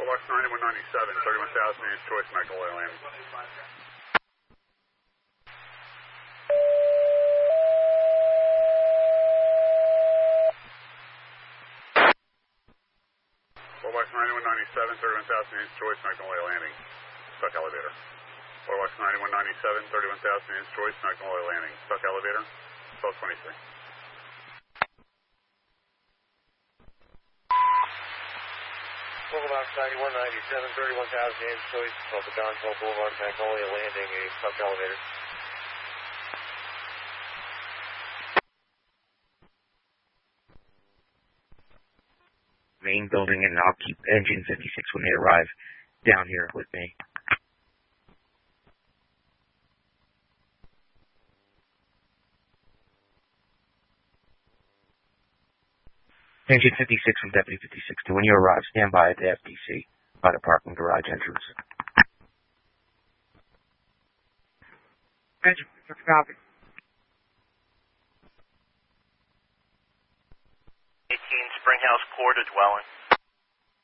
Box 9197, 31,000 East Choice, Magnolia Landing. Box 9197, 31,000 East Choice, Magnolia Landing. Stuck elevator. Box 9197, 31,000 East Choice, Magnolia Landing. Stuck elevator. 1223. Box 9197, 31,000 East Choice, Delta Donville Boulevard, Magnolia Landing, a stuck elevator. Main building, and I'll keep engine 56 when they arrive down here with me. Engine 56 from Deputy 56 to when you arrive, stand by at the FTC by the parking garage entrance. Engine 56 copy. 18 Springhouse Court, a dwelling.